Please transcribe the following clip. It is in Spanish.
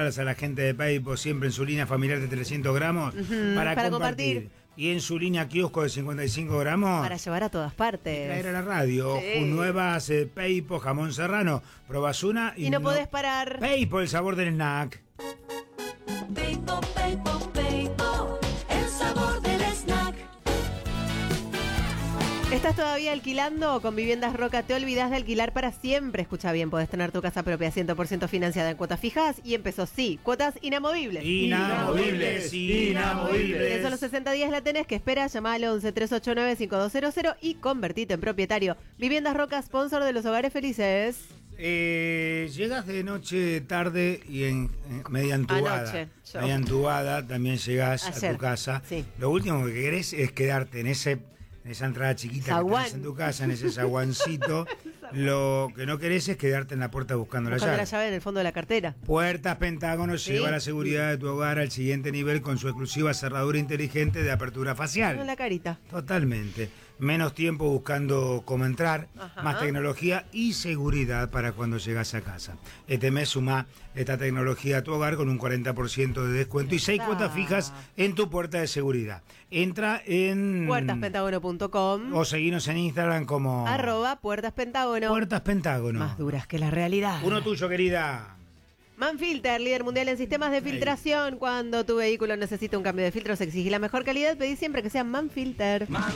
llevarlas a la gente de PayPal siempre en su línea familiar de 300 gramos para compartir. Y en su línea kiosco de 55 gramos para llevar a todas partes. Traer a la radio. Sí. Nuevas PayPal, jamón serrano. Probás una y no podés parar. PayPal, el sabor del snack. PayPal, PayPal, PayPal, el sabor del snack. ¿Estás todavía alquilando? Con Viviendas Roca te olvidás de alquilar para siempre. Escucha bien, podés tener tu casa propia 100% financiada en cuotas fijas y empezó, sí, cuotas inamovibles. Inamovibles. En solo 60 días la tenés que esperar. Llamá al 11 389 5200 y convertite en propietario. Viviendas Roca, sponsor de los hogares felices. Llegas de noche, tarde y en media entubada. Anoche, yo. Media entubada, también llegás Ayer, a tu casa. sí. Lo último que querés es quedarte en esa entrada chiquita Zaguán. que tenés en tu casa, en ese zaguancito. Lo que no querés es quedarte en la puerta buscando la Buscando llave. la llave en el fondo de la cartera. Puertas Pentágono ¿Sí? lleva la seguridad de tu hogar al siguiente nivel con su exclusiva cerradura inteligente de apertura facial. En la carita. Totalmente. Menos tiempo buscando cómo entrar, Ajá. más tecnología y seguridad para cuando llegas a casa. Este mes suma esta tecnología a tu hogar con un 40% de descuento y 6 cuotas fijas en tu puerta de seguridad. Entra en puertaspentágono.com o seguinos en Instagram como @puertaspentágono. Puertas Pentágono. Más duras que la realidad. Uno tuyo, querida. Manfilter, líder mundial en sistemas de filtración. Cuando tu vehículo necesita un cambio de filtros, exige la mejor calidad, pedí siempre que sea Manfilter.